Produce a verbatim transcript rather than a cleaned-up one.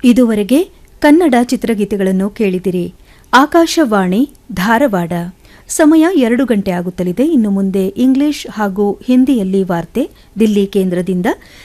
ಇದುವರೆಗೆ ಕನ್ನಡ ಚಿತ್ರಗೀತೆಗಳನ್ನು ಕೇಳಿದಿರಿ. ಆಕಾಶವಾಣಿ ಧಾರವಾಡ. ಸಮಯ ಎರಡು ಗಂಟೆ ಆಗುತ್ತಲಿದೆ. ಇನ್ನು ಮುಂದೆ ಇಂಗ್ಲಿಷ್ ಹಾಗೂ ಹಿಂದಿಯಲ್ಲಿ ವಾರ್ತೆ ದಿಲ್ಲಿ ಕೇಂದ್ರದಿಂದ.